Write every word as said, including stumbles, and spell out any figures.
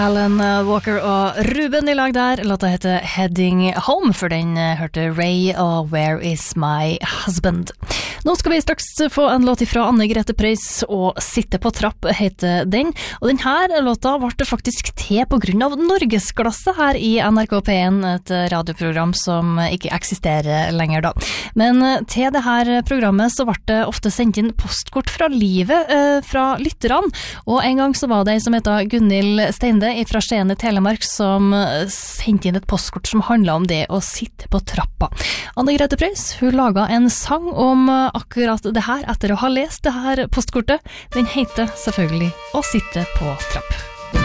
Alan Walker og Ruben I lag der. Låta heter Heading Home, for den hørte Ray og Where Is My Husband. Nå skal vi straks få en låt fra Anne Grete Preus, og Sitte på trapp heter den. Og den her låta ble faktisk til på grunn av Norgesklasse her I N R K P en, et radioprogram som ikke eksisterer lenger da. Men til det her programmet så ble det ofte sendt inn postkort fra livet eh, fra lytterne, og en gang så var det en som heter Gunhild Steinde fra Skien I Telemark som sendte inn et postkort som handlet om det å sitte på trappa. Anne Grete Preus, hun laget en sang om akkurat det her etter å ha lest det her postkortet. Den heter selvfølgelig Å sitte på trapp.